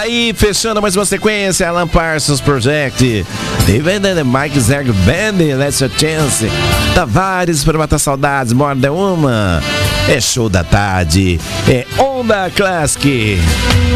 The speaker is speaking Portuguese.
aí, fechando mais uma sequência, Alan Parsons Project, Even the Mike Zerg Band, Let's Your Chance, Tavares para matar saudades, More Than Woman, é show da tarde, é Onda Classic.